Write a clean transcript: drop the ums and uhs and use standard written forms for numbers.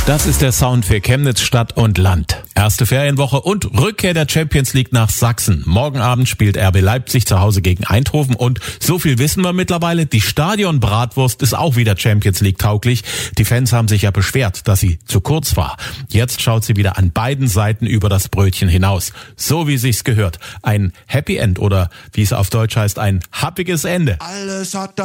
Das ist der Sound für Chemnitz Stadt und Land. Erste Ferienwoche und Rückkehr der Champions League nach Sachsen. Morgen Abend spielt RB Leipzig zu Hause gegen Eindhoven und so viel wissen wir mittlerweile, die Stadionbratwurst ist auch wieder Champions League tauglich. Die Fans haben sich ja beschwert, dass sie zu kurz war. Jetzt schaut sie wieder an beiden Seiten über das Brötchen hinaus. So wie sich's gehört. Ein Happy End oder wie es auf Deutsch heißt, ein happiges Ende. Alles hat